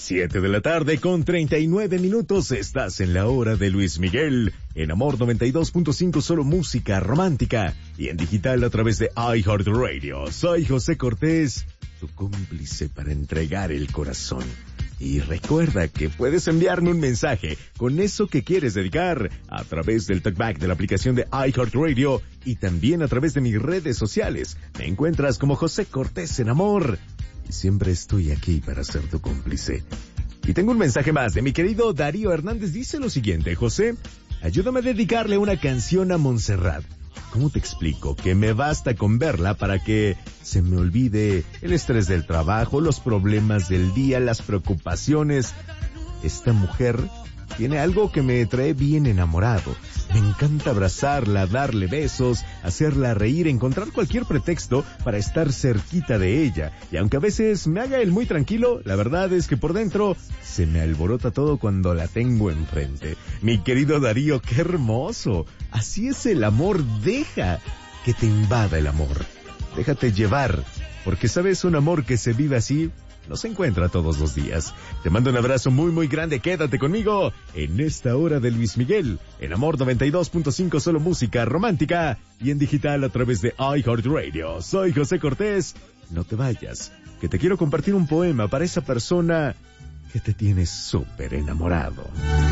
7 de la tarde con 39 minutos. Estás en la hora de Luis Miguel. En Amor 92.5, solo música romántica. Y en digital a través de iHeartRadio. Soy José Cortés, tu cómplice para entregar el corazón. Y recuerda que puedes enviarme un mensaje con eso que quieres dedicar a través del talkback de la aplicación de iHeartRadio y también a través de mis redes sociales. Me encuentras como José Cortés en Amor. Y siempre estoy aquí para ser tu cómplice. Y tengo un mensaje más de mi querido Darío Hernández. Dice lo siguiente: José, ayúdame a dedicarle una canción a Montserrat. ¿Cómo te explico? Que me basta con verla para que se me olvide el estrés del trabajo, los problemas del día, las preocupaciones. Esta mujer tiene algo que me trae bien enamorado. Me encanta abrazarla, darle besos, hacerla reír, encontrar cualquier pretexto para estar cerquita de ella. Y aunque a veces me haga el muy tranquilo, la verdad es que por dentro se me alborota todo cuando la tengo enfrente. Mi querido Darío, qué hermoso. Así es el amor. Deja que te invada el amor. Déjate llevar, porque sabes, un amor que se vive así no se encuentra todos los días. Te mando un abrazo muy muy grande. Quédate conmigo en esta hora de Luis Miguel, en Amor 92.5, solo música romántica, y en digital a través de iHeartRadio. Soy José Cortés. No te vayas, que te quiero compartir un poema para esa persona que te tiene súper enamorado.